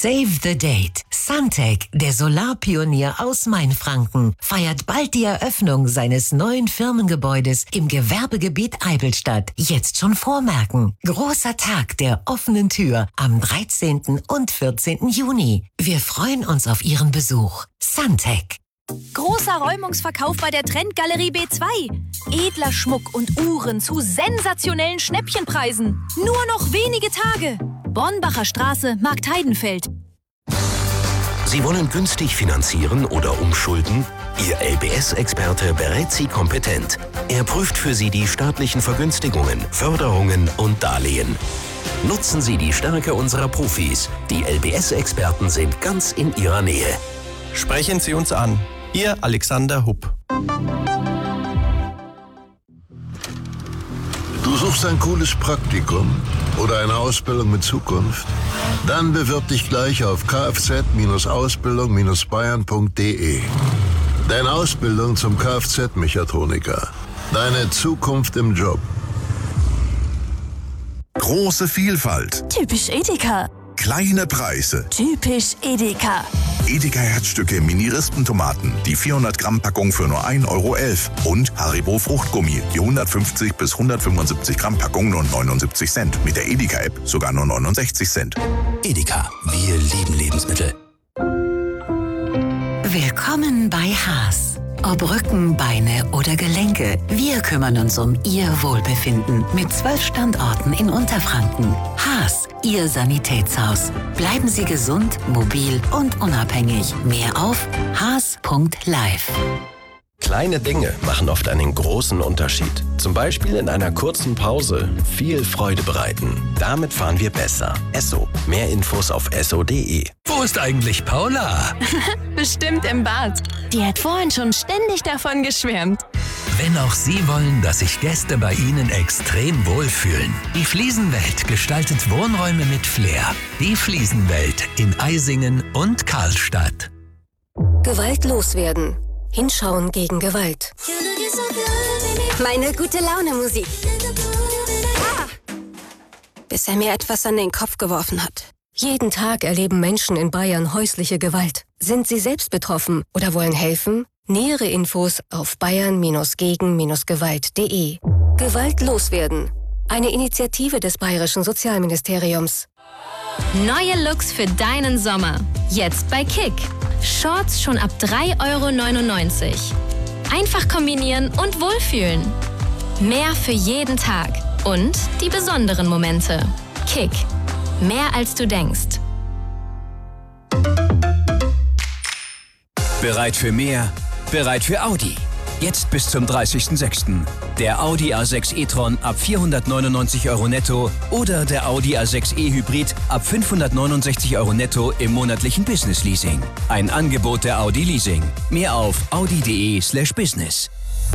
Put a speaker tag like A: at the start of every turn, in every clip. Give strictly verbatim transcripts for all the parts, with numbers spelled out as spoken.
A: Save the date. Suntech, der Solarpionier aus Mainfranken, feiert bald die Eröffnung seines neuen Firmengebäudes im Gewerbegebiet Eibelstadt. Jetzt schon vormerken. Großer Tag der offenen Tür am dreizehnten und vierzehnten Juni. Wir freuen uns auf Ihren Besuch. Suntech.
B: Großer Räumungsverkauf bei der Trendgalerie B zwei. Edler Schmuck und Uhren zu sensationellen Schnäppchenpreisen. Nur noch wenige Tage. Bornbacher Straße, Marktheidenfeld.
C: Sie wollen günstig finanzieren oder umschulden? Ihr L B S-Experte berät Sie kompetent. Er prüft für Sie die staatlichen Vergünstigungen, Förderungen und Darlehen. Nutzen Sie die Stärke unserer Profis. Die L B S-Experten sind ganz in Ihrer Nähe.
D: Sprechen Sie uns an. Ihr Alexander Hupp.
E: Du suchst ein cooles Praktikum oder eine Ausbildung mit Zukunft? Dann bewirb dich gleich auf kfz Ausbildung bayern punkt de. Deine Ausbildung zum Kfz-Mechatroniker. Deine Zukunft im Job.
F: Große Vielfalt.
B: Typisch Edeka.
F: Kleine Preise.
B: Typisch Edeka.
F: Edeka Herzstücke Mini-Rispentomaten, die vierhundert Gramm Packung für nur ein Euro elf. Und Haribo Fruchtgummi, die hundertfünfzig bis hundertfünfundsiebzig Gramm Packung nur neunundsiebzig Cent. Mit der Edeka-App sogar nur neunundsechzig Cent.
C: Edeka, wir lieben Lebensmittel.
A: Willkommen bei Haas. Ob Rücken, Beine oder Gelenke, wir kümmern uns um Ihr Wohlbefinden mit zwölf Standorten in Unterfranken. Haas, Ihr Sanitätshaus. Bleiben Sie gesund, mobil und unabhängig. Mehr auf haas punkt live.
D: Kleine Dinge machen oft einen großen Unterschied. Zum Beispiel in einer kurzen Pause viel Freude bereiten. Damit fahren wir besser. Esso. Mehr Infos auf esso punkt de.
G: Wo ist eigentlich Paula?
H: Bestimmt im Bad. Die hat vorhin schon ständig davon geschwärmt.
G: Wenn auch Sie wollen, dass sich Gäste bei Ihnen extrem wohlfühlen. Die Fliesenwelt gestaltet Wohnräume mit Flair. Die Fliesenwelt in Eisingen und Karlstadt.
I: Gewalt loswerden. Hinschauen gegen Gewalt. Meine gute Laune Musik. Ah. Bis er mir etwas an den Kopf geworfen hat. Jeden Tag erleben Menschen in Bayern häusliche Gewalt. Sind Sie selbst betroffen oder wollen helfen? Nähere Infos auf bayern gegen gewalt punkt de. Gewalt loswerden. Eine Initiative des Bayerischen Sozialministeriums.
H: Neue Looks für deinen Sommer. Jetzt bei Kick. Shorts schon ab drei Euro neunundneunzig. Einfach kombinieren und wohlfühlen. Mehr für jeden Tag. Und die besonderen Momente. Kick. Mehr als du denkst.
J: Bereit für mehr? Bereit für Audi. Jetzt bis zum dreißigsten sechsten Der Audi A sechs e-tron ab vierhundertneunundneunzig Euro netto oder der Audi A sechs e Hybrid ab fünfhundertneunundsechzig Euro netto im monatlichen Business Leasing. Ein Angebot der Audi Leasing. Mehr auf audi punkt de slash business.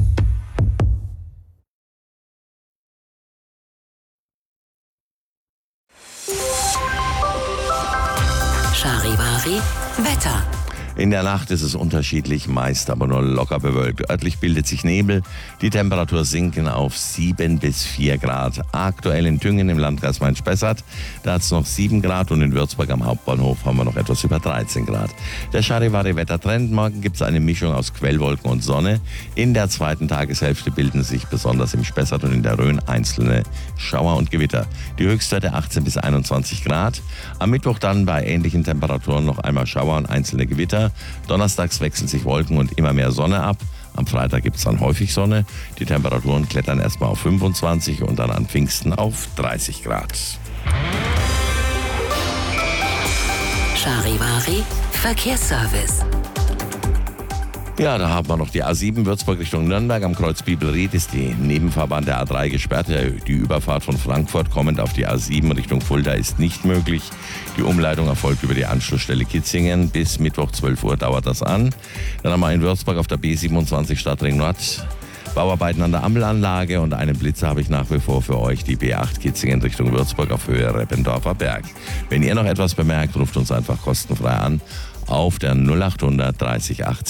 A: Charivari, Wetter.
K: In der Nacht ist es unterschiedlich, meist aber nur locker bewölkt. Örtlich bildet sich Nebel. Die Temperatur sinken auf sieben bis vier Grad. Aktuell in Thüngen im Landkreis Main-Spessart, da hat es noch sieben Grad und in Würzburg am Hauptbahnhof haben wir noch etwas über dreizehn Grad. Der Charivari-Wettertrend. Morgen gibt es eine Mischung aus Quellwolken und Sonne. In der zweiten Tageshälfte bilden sich besonders im Spessart und in der Rhön einzelne Schauer und Gewitter. Die Höchstwerte achtzehn bis einundzwanzig Grad. Am Mittwoch dann bei ähnlichen Temperaturen noch einmal Schauer und einzelne Gewitter. Donnerstags wechseln sich Wolken und immer mehr Sonne ab. Am Freitag gibt es dann häufig Sonne. Die Temperaturen klettern erstmal auf fünfundzwanzig und dann an Pfingsten auf dreißig Grad.
A: Charivari, Verkehrsservice.
K: Ja, da haben wir noch die A sieben Würzburg Richtung Nürnberg. Am Kreuz Bibelried ist die Nebenfahrbahn der A drei gesperrt. Die Überfahrt von Frankfurt kommend auf die A sieben Richtung Fulda ist nicht möglich. Die Umleitung erfolgt über die Anschlussstelle Kitzingen. Bis Mittwoch zwölf Uhr dauert das an. Dann haben wir in Würzburg auf der B siebenundzwanzig Stadtring Nord Bauarbeiten an der Ammelanlage und einen Blitzer habe ich nach wie vor für euch, die B acht Kitzingen Richtung Würzburg auf Höhe Reppendorfer Berg. Wenn ihr noch etwas bemerkt, ruft uns einfach kostenfrei an auf der null achthundert dreißig achtzig